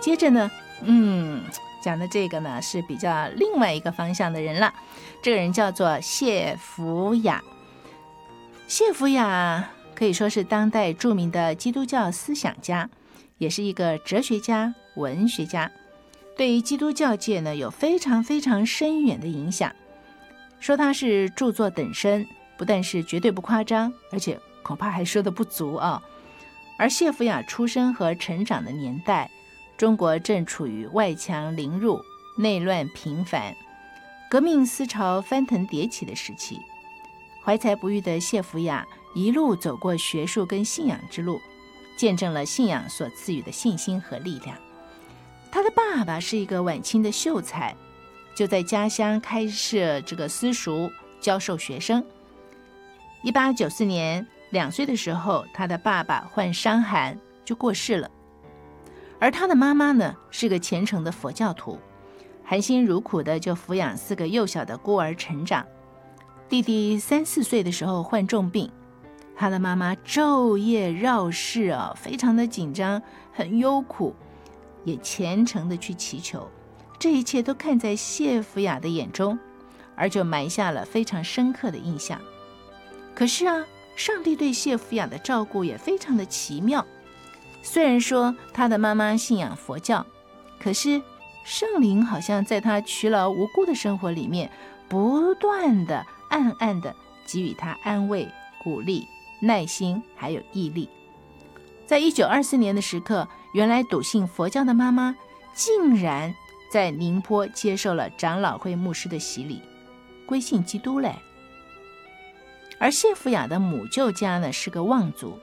接着呢，讲的这个呢是比较另外一个方向的人了。这个人叫做谢福雅。谢福雅可以说是当代著名的基督教思想家，也是一个哲学家、文学家，对于基督教界呢有非常非常深远的影响。说他是著作等身，不但是绝对不夸张，而且恐怕还说得不足啊。而谢福雅出生和成长的年代，中国正处于外强凌入、内乱频繁、革命思潮翻腾迭起的时期。怀才不遇的谢福雅一路走过学术跟信仰之路，见证了信仰所赐予的信心和力量。他的爸爸是一个晚清的秀才，就在家乡开设这个私塾，教授学生。1894年2岁的时候，他的爸爸患伤寒就过世了。而他的妈妈呢，是个虔诚的佛教徒，含辛茹苦的就抚养4个幼小的孤儿成长。弟弟3、4岁的时候患重病，他的妈妈昼夜绕世非常的紧张，很忧苦，也虔诚的去祈求。这一切都看在谢福雅的眼中，而就埋下了非常深刻的印象。可是上帝对谢福雅的照顾也非常的奇妙。虽然说他的妈妈信仰佛教，可是圣灵好像在他劬劳无辜的生活里面，不断的暗暗的给予他安慰、鼓励、耐心还有毅力。在1924年的时刻，原来笃信佛教的妈妈竟然在宁波接受了长老会牧师的洗礼，归信基督嘞。而谢福雅的母舅家呢是个望族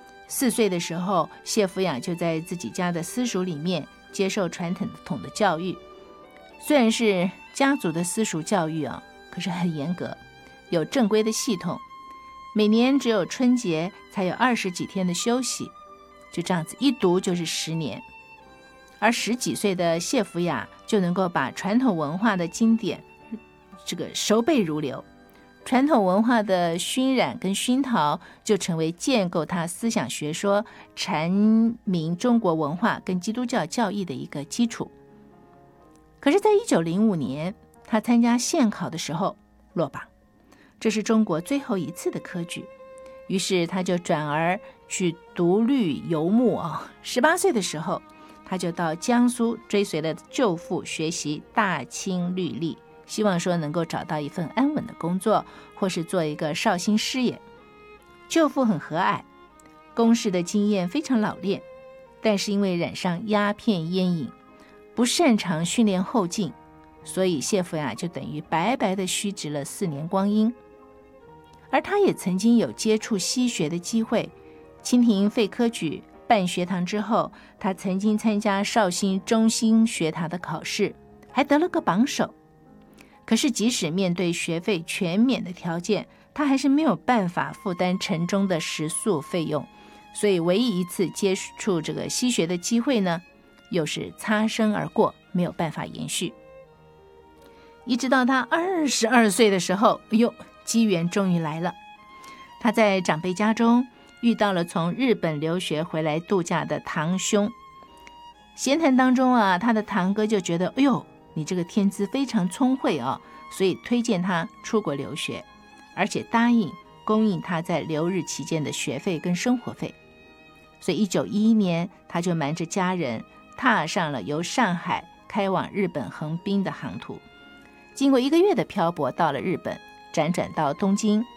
，4岁的时候，谢福雅就在自己家的私塾里面接受传统的教育。虽然是家族的私塾教育可是很严格，有正规的系统，每年只有春节才有20几天的休息，就这样子一读就是10年。而10几岁的谢福雅就能够把传统文化的经典这个熟背如流，传统文化的熏染跟熏陶就成为建构他思想学说、阐明中国文化跟基督教教义的一个基础。可是在1905年他参加县考的时候落榜，这是中国最后一次的科举，于是他就转而去读律游牧18岁的时候，他就到江苏追随了舅父学习大清律例，希望说能够找到一份安稳的工作，或是做一个绍兴师爷。舅父很和蔼，公事的经验非常老练，但是因为染上鸦片烟瘾，不擅长训练后进，所以谢福雅就等于白白的虚掷了4年光阴。而他也曾经有接触西学的机会，清廷废科举办学堂之后，他曾经参加绍兴中兴学堂的考试，还得了个榜首。可是即使面对学费全免的条件，他还是没有办法负担城中的食宿费用，所以唯一一次接触这个西学的机会呢，又是擦身而过，没有办法延续。一直到他22岁的时候，机缘终于来了。他在长辈家中遇到了从日本留学回来度假的堂兄。闲谈当中他的堂哥就觉得你这个天资非常聪慧所以推荐他出国留学，而且答应供应他在留日期间的学费跟生活费。所以1911年他就瞒着家人踏上了由上海开往日本横滨的航途。经过1个月的漂泊，到了日本，辗转到东京，